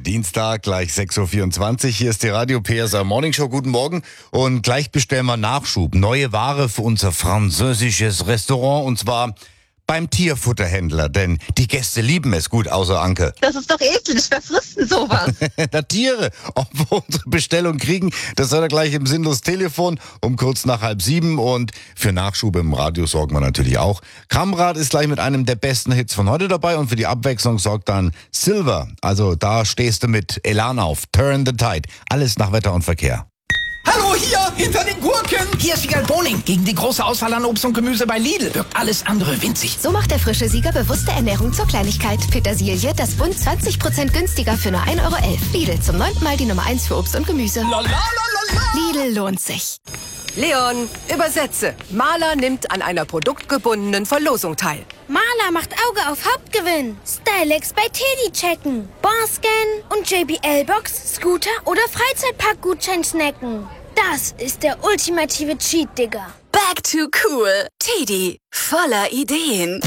Dienstag, gleich 6.24 Uhr. Hier ist die Radio PSR Morning Show. Guten Morgen. Und gleich bestellen wir Nachschub. Neue Ware für unser französisches Restaurant. Und zwar beim Tierfutterhändler. Denn die Gäste lieben es. Gut, außer Anke. Das ist doch eklig. Wer frisst denn sowas? Na, Tiere. Ob wir unsere Bestellung kriegen, das hört er gleich im Sinnlos Telefon um kurz nach 6:30. Und für Nachschub im Radio sorgen wir natürlich auch. Kamrad ist gleich mit einem der besten Hits von heute dabei. Und für die Abwechslung sorgt dann Silver. Also da stehst du mit Elan auf. Turn the Tide. Alles nach Wetter und Verkehr. Hallo, hier, hinter den Gurken. Hier ist Sieger Boning. Gegen die große Auswahl an Obst und Gemüse bei Lidl wirkt alles andere winzig. So macht der frische Sieger bewusste Ernährung zur Kleinigkeit. Petersilie, das Bund 20% günstiger für nur 1,11 €. Lidl, zum 9. Mal die Nummer 1 für Obst und Gemüse. Lidl lohnt sich. Leon, übersetze. Maler nimmt an einer produktgebundenen Verlosung teil. Maler macht Auge auf Hauptgewinn. Stylex bei Teddy checken. Barscan und JBL-Box, Scooter oder Freizeitpark-Gutschein snacken. Das ist der ultimative Cheat, Digga. Back to cool. Teddy, voller Ideen.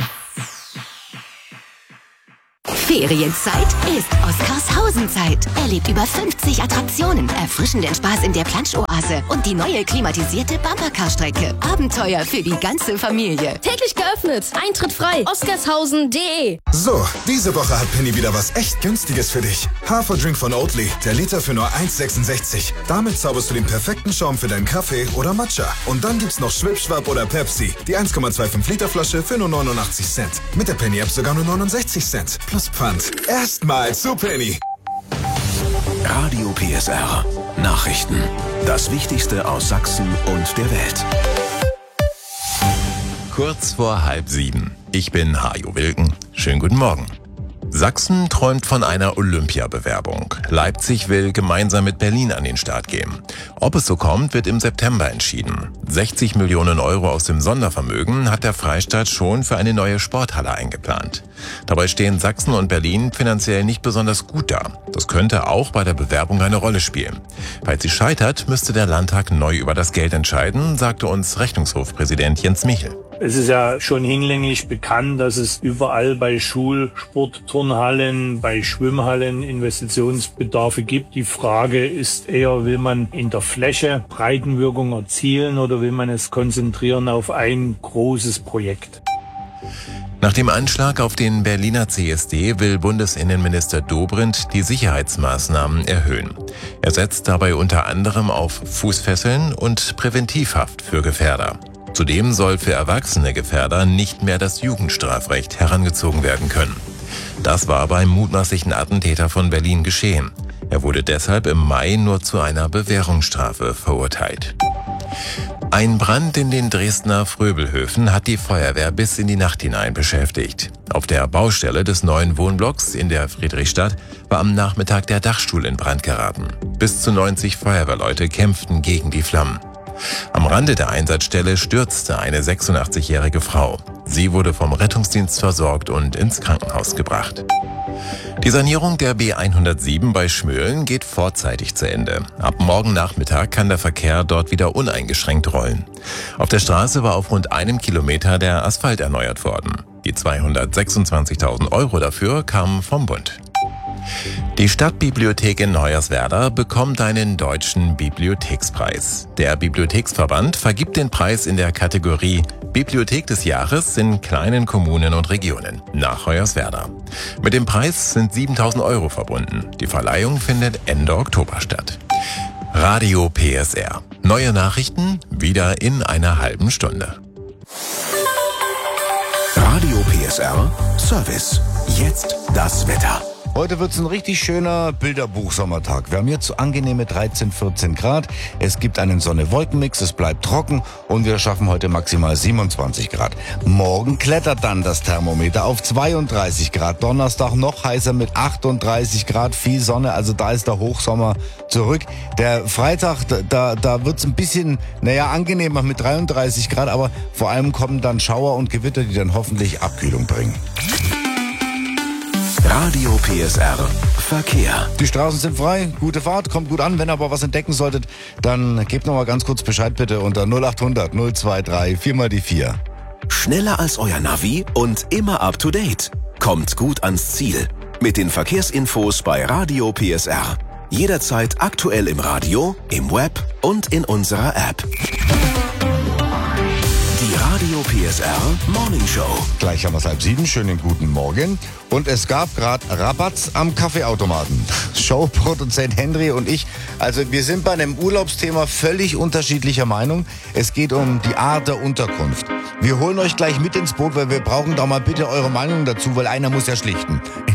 Ferienzeit ist Oscarshausenzeit. Erlebt über 50 Attraktionen, erfrischenden Spaß in der Plansch-Oase und die neue klimatisierte Bumpercar-Strecke. Abenteuer für die ganze Familie. Täglich geöffnet. Eintritt frei. Oscarshausen.de. So, diese Woche hat Penny wieder was echt Günstiges für dich. Haferdrink von Oatly, der Liter für nur 1,66. Damit zauberst du den perfekten Schaum für deinen Kaffee oder Matcha. Und dann gibt's noch Schwipschwapp oder Pepsi. Die 1,25 Liter Flasche für nur 89 Cent. Mit der Penny-App sogar nur 69 Cent. Plus Pfand. Erstmal zu Penny. Radio PSR. Nachrichten. Das Wichtigste aus Sachsen und der Welt. Kurz vor 6:30. Ich bin Hajo Wilken. Schönen guten Morgen. Sachsen träumt von einer Olympiabewerbung. Leipzig will gemeinsam mit Berlin an den Start gehen. Ob es so kommt, wird im September entschieden. 60 Millionen € aus dem Sondervermögen hat der Freistaat schon für eine neue Sporthalle eingeplant. Dabei stehen Sachsen und Berlin finanziell nicht besonders gut da. Das könnte auch bei der Bewerbung eine Rolle spielen. Falls sie scheitert, müsste der Landtag neu über das Geld entscheiden, sagte uns Rechnungshofpräsident Jens Michel. Es ist ja schon hinlänglich bekannt, dass es überall bei Schulsportturnhallen, bei Schwimmhallen Investitionsbedarfe gibt. Die Frage ist eher, will man in der Fläche Breitenwirkung erzielen oder will man es konzentrieren auf ein großes Projekt? Nach dem Anschlag auf den Berliner CSD will Bundesinnenminister Dobrindt die Sicherheitsmaßnahmen erhöhen. Er setzt dabei unter anderem auf Fußfesseln und Präventivhaft für Gefährder. Zudem soll für erwachsene Gefährder nicht mehr das Jugendstrafrecht herangezogen werden können. Das war beim mutmaßlichen Attentäter von Berlin geschehen. Er wurde deshalb im Mai nur zu einer Bewährungsstrafe verurteilt. Ein Brand in den Dresdner Fröbelhöfen hat die Feuerwehr bis in die Nacht hinein beschäftigt. Auf der Baustelle des neuen Wohnblocks in der Friedrichstadt war am Nachmittag der Dachstuhl in Brand geraten. Bis zu 90 Feuerwehrleute kämpften gegen die Flammen. Am Rande der Einsatzstelle stürzte eine 86-jährige Frau. Sie wurde vom Rettungsdienst versorgt und ins Krankenhaus gebracht. Die Sanierung der B107 bei Schmölln geht vorzeitig zu Ende. Ab morgen Nachmittag kann der Verkehr dort wieder uneingeschränkt rollen. Auf der Straße war auf rund 1 Kilometer der Asphalt erneuert worden. Die 226.000 € dafür kamen vom Bund. Die Stadtbibliothek in Hoyerswerda bekommt einen deutschen Bibliothekspreis. Der Bibliotheksverband vergibt den Preis in der Kategorie Bibliothek des Jahres in kleinen Kommunen und Regionen nach Hoyerswerda. Mit dem Preis sind 7.000 € verbunden. Die Verleihung findet Ende Oktober statt. Radio PSR. Neue Nachrichten wieder in einer halben Stunde. Radio PSR Service. Jetzt das Wetter. Heute wird es ein richtig schöner Bilderbuch-Sommertag. Wir haben jetzt angenehme 13, 14 Grad. Es gibt einen Sonne-Wolken-Mix, es bleibt trocken und wir schaffen heute maximal 27 Grad. Morgen klettert dann das Thermometer auf 32 Grad. Donnerstag noch heißer mit 38 Grad, viel Sonne, also da ist der Hochsommer zurück. Der Freitag, da wird es ein bisschen, angenehmer mit 33 Grad, aber vor allem kommen dann Schauer und Gewitter, die dann hoffentlich Abkühlung bringen. Radio PSR Verkehr. Die Straßen sind frei, gute Fahrt, kommt gut an. Wenn ihr aber was entdecken solltet, dann gebt noch mal ganz kurz Bescheid bitte unter 0800 023 4 mal die 4. Schneller als euer Navi und immer up to date. Kommt gut ans Ziel. Mit den Verkehrsinfos bei Radio PSR. Jederzeit aktuell im Radio, im Web und in unserer App. Die Radio PSR Morning Show. Gleich haben wir es 6:30. Schönen guten Morgen. Und es gab gerade Rabatz am Kaffeeautomaten. Showproduzent Henry und ich, also wir sind bei einem Urlaubsthema völlig unterschiedlicher Meinung. Es geht um die Art der Unterkunft. Wir holen euch gleich mit ins Boot, weil wir brauchen da mal bitte eure Meinung dazu, weil einer muss ja schlichten.